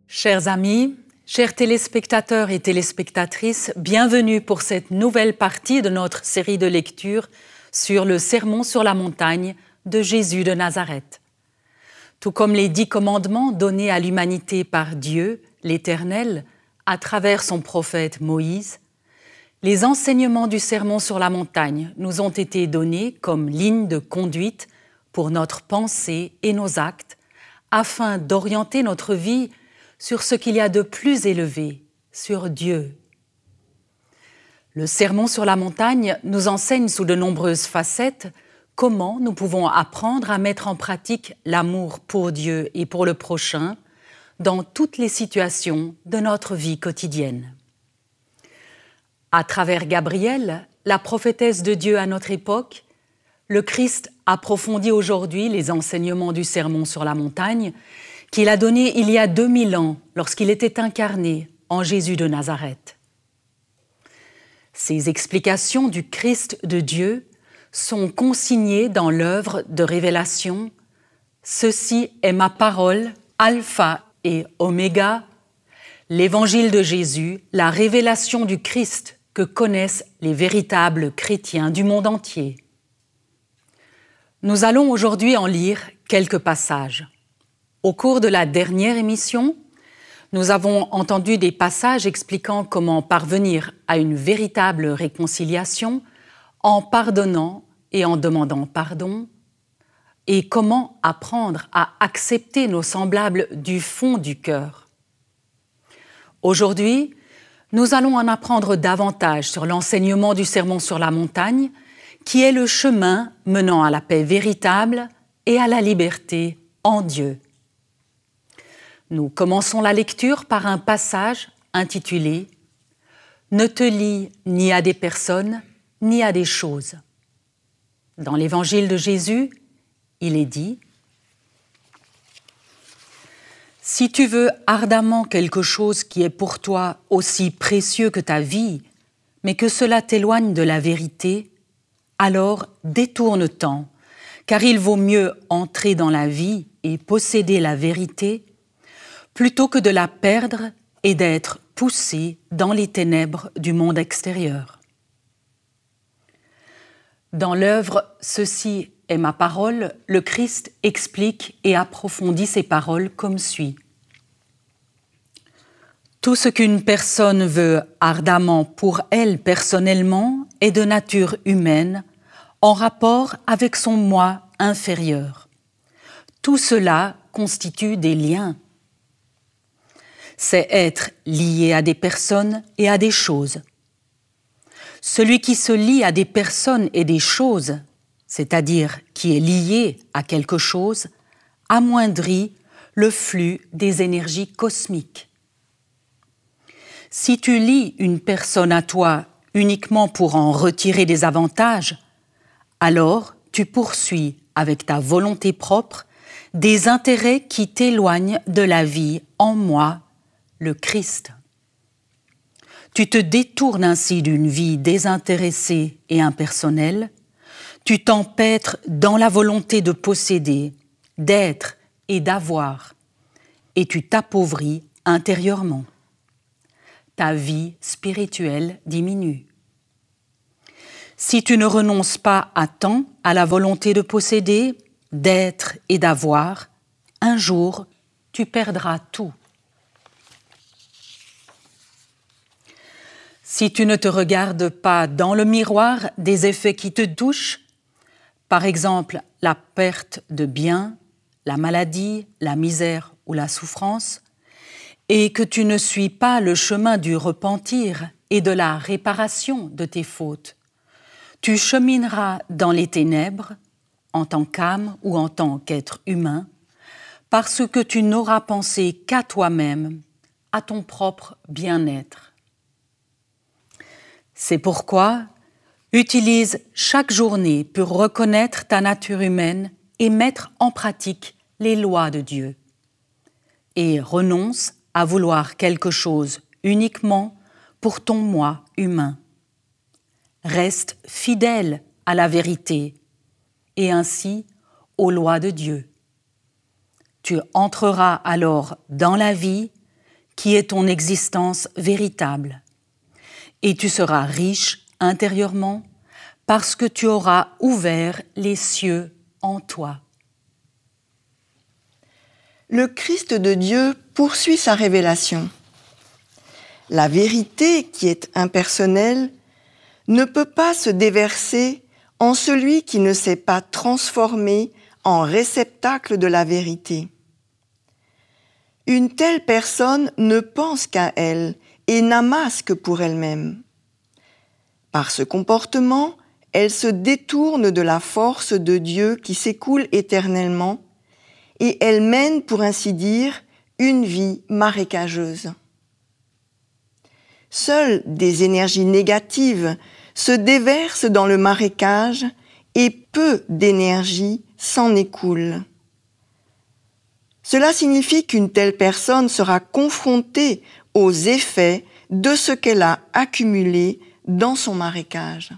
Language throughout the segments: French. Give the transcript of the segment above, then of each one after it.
Chers amis, chers téléspectateurs et téléspectatrices, bienvenue pour cette nouvelle partie de notre série de lectures sur le Sermon sur la montagne de Jésus de Nazareth. Tout comme les 10 commandements donnés à l'humanité par Dieu, l'Éternel, à travers son prophète Moïse, les enseignements du Sermon sur la montagne nous ont été donnés comme ligne de conduite pour notre pensée et nos actes, afin d'orienter notre vie sur ce qu'il y a de plus élevé, sur Dieu. Le Sermon sur la montagne nous enseigne sous de nombreuses facettes comment nous pouvons apprendre à mettre en pratique l'amour pour Dieu et pour le prochain dans toutes les situations de notre vie quotidienne. À travers Gabriel, la prophétesse de Dieu à notre époque, le Christ approfondit aujourd'hui les enseignements du Sermon sur la montagne qu'il a donné il y a 2000 ans lorsqu'il était incarné en Jésus de Nazareth. Ces explications du Christ de Dieu sont consignées dans l'œuvre de révélation « Ceci est ma parole, alpha et oméga », l'évangile de Jésus, la révélation du Christ que connaissent les véritables chrétiens du monde entier. Nous allons aujourd'hui en lire quelques passages. Au cours de la dernière émission, nous avons entendu des passages expliquant comment parvenir à une véritable réconciliation en pardonnant et en demandant pardon, et comment apprendre à accepter nos semblables du fond du cœur. Aujourd'hui, nous allons en apprendre davantage sur l'enseignement du Sermon sur la montagne, qui est le chemin menant à la paix véritable et à la liberté en Dieu. Nous commençons la lecture par un passage intitulé « Ne te lie ni à des personnes, ni à des choses ». Dans l'évangile de Jésus, il est dit « Si tu veux ardemment quelque chose qui est pour toi aussi précieux que ta vie, mais que cela t'éloigne de la vérité, alors détourne-t'en, car il vaut mieux entrer dans la vie et posséder la vérité plutôt que de la perdre et d'être poussé dans les ténèbres du monde extérieur. » Dans l'œuvre « Ceci est ma parole », le Christ explique et approfondit ses paroles comme suit. « Tout ce qu'une personne veut ardemment pour elle personnellement est de nature humaine, en rapport avec son moi inférieur. Tout cela constitue des liens. C'est être lié à des personnes et à des choses. Celui qui se lie à des personnes et des choses, c'est-à-dire qui est lié à quelque chose, amoindrit le flux des énergies cosmiques. Si tu lies une personne à toi uniquement pour en retirer des avantages, alors tu poursuis avec ta volonté propre des intérêts qui t'éloignent de la vie en moi, le Christ. Tu te détournes ainsi d'une vie désintéressée et impersonnelle, tu t'empêtres dans la volonté de posséder, d'être et d'avoir, et tu t'appauvris intérieurement. Ta vie spirituelle diminue. Si tu ne renonces pas à temps à la volonté de posséder, d'être et d'avoir, un jour tu perdras tout. Si tu ne te regardes pas dans le miroir des effets qui te touchent, par exemple la perte de biens, la maladie, la misère ou la souffrance, et que tu ne suis pas le chemin du repentir et de la réparation de tes fautes, tu chemineras dans les ténèbres, en tant qu'âme ou en tant qu'être humain, parce que tu n'auras pensé qu'à toi-même, à ton propre bien-être. C'est pourquoi, utilise chaque journée pour reconnaître ta nature humaine et mettre en pratique les lois de Dieu. Et renonce à vouloir quelque chose uniquement pour ton moi humain. Reste fidèle à la vérité et ainsi aux lois de Dieu. Tu entreras alors dans la vie qui est ton existence véritable. Et tu seras riche intérieurement parce que tu auras ouvert les cieux en toi. Le Christ de Dieu poursuit sa révélation. La vérité, qui est impersonnelle, ne peut pas se déverser en celui qui ne s'est pas transformé en réceptacle de la vérité. Une telle personne ne pense qu'à elle et n'amasse que pour elle-même. Par ce comportement, elle se détourne de la force de Dieu qui s'écoule éternellement et elle mène, pour ainsi dire, une vie marécageuse. Seules des énergies négatives se déversent dans le marécage et peu d'énergie s'en écoule. Cela signifie qu'une telle personne sera confrontée aux effets de ce qu'elle a accumulé dans son marécage.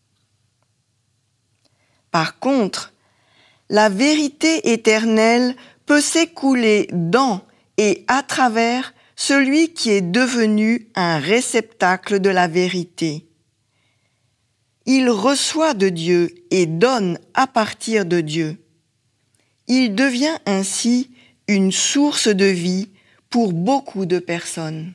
Par contre, la vérité éternelle peut s'écouler dans et à travers celui qui est devenu un réceptacle de la vérité. Il reçoit de Dieu et donne à partir de Dieu. Il devient ainsi une source de vie pour beaucoup de personnes.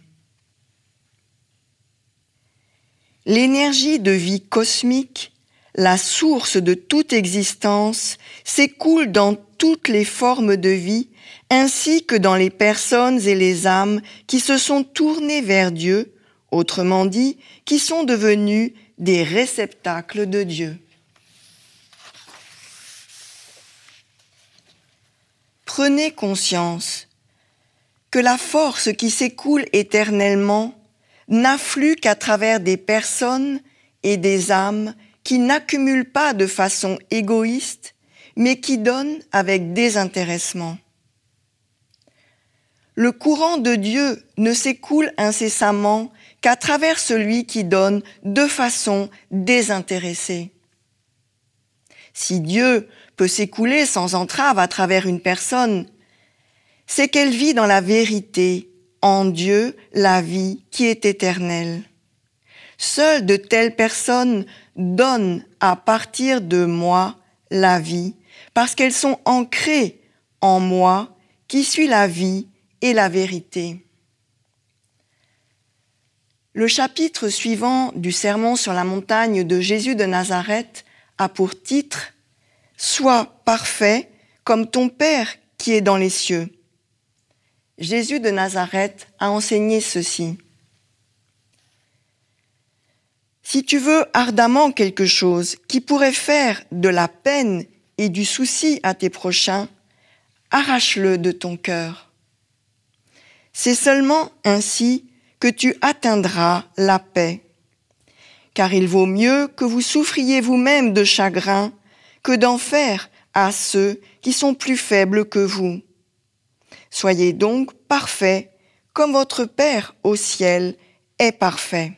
L'énergie de vie cosmique, la source de toute existence, s'écoule dans toutes les formes de vie, ainsi que dans les personnes et les âmes qui se sont tournées vers Dieu, autrement dit, qui sont devenus des réceptacles de Dieu. Prenez conscience que la force qui s'écoule éternellement n'afflue qu'à travers des personnes et des âmes qui n'accumulent pas de façon égoïste, mais qui donnent avec désintéressement. Le courant de Dieu ne s'écoule incessamment qu'à travers celui qui donne de façon désintéressée. Si Dieu peut s'écouler sans entrave à travers une personne, c'est qu'elle vit dans la vérité, en Dieu, la vie qui est éternelle. Seules de telles personnes donnent à partir de moi la vie, parce qu'elles sont ancrées en moi, qui suis la vie et la vérité. Le chapitre suivant du Sermon sur la montagne de Jésus de Nazareth a pour titre « Sois parfait comme ton Père qui est dans les cieux ». Jésus de Nazareth a enseigné ceci. Si tu veux ardemment quelque chose qui pourrait faire de la peine et du souci à tes prochains, arrache-le de ton cœur. C'est seulement ainsi que tu atteindras la paix. Car il vaut mieux que vous souffriez vous-même de chagrin que d'en faire à ceux qui sont plus faibles que vous. Soyez donc parfaits comme votre Père au ciel est parfait.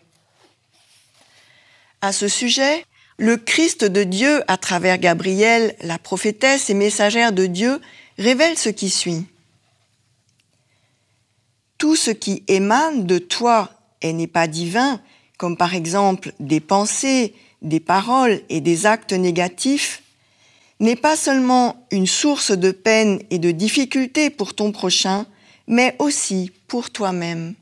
À ce sujet, le Christ de Dieu, à travers Gabriel, la prophétesse et messagère de Dieu, révèle ce qui suit. Tout ce qui émane de toi et n'est pas divin, comme par exemple des pensées, des paroles et des actes négatifs, n'est pas seulement une source de peine et de difficulté pour ton prochain, mais aussi pour toi-même.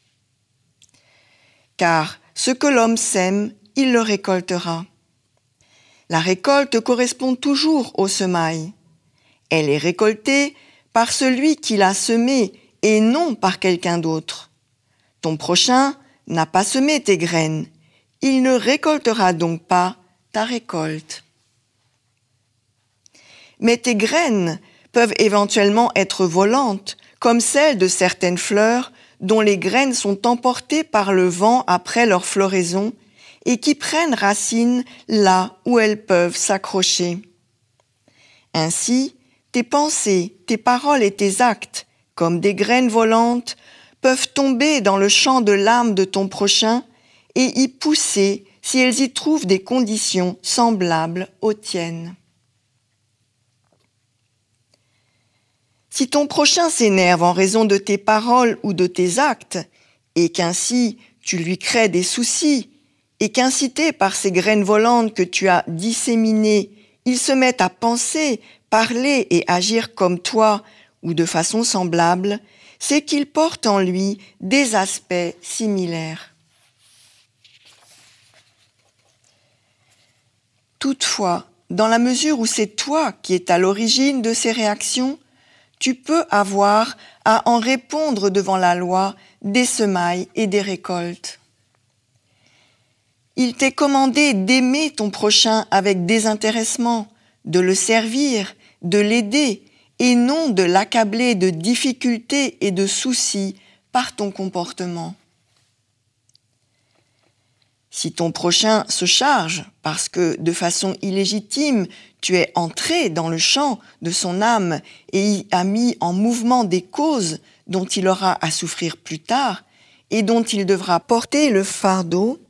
Car ce que l'homme sème, il le récoltera. La récolte correspond toujours au semail. Elle est récoltée par celui qui l'a semée et non par quelqu'un d'autre. Ton prochain n'a pas semé tes graines. Il ne récoltera donc pas ta récolte. Mais tes graines peuvent éventuellement être volantes, comme celles de certaines fleurs dont les graines sont emportées par le vent après leur floraison et qui prennent racine là où elles peuvent s'accrocher. Ainsi, tes pensées, tes paroles et tes actes, comme des graines volantes, peuvent tomber dans le champ de l'âme de ton prochain et y pousser si elles y trouvent des conditions semblables aux tiennes. Si ton prochain s'énerve en raison de tes paroles ou de tes actes, et qu'ainsi tu lui crées des soucis, et qu'incité par ces graines volantes que tu as disséminées, il se met à penser, parler et agir comme toi ou de façon semblable, c'est qu'il porte en lui des aspects similaires. Toutefois, dans la mesure où c'est toi qui es à l'origine de ces réactions, tu peux avoir à en répondre devant la loi des semailles et des récoltes. Il t'est commandé d'aimer ton prochain avec désintéressement, de le servir, de l'aider, et non de l'accabler de difficultés et de soucis par ton comportement. Si ton prochain se charge parce que, de façon illégitime, tu es entré dans le champ de son âme et y as mis en mouvement des causes dont il aura à souffrir plus tard et dont il devra porter le fardeau,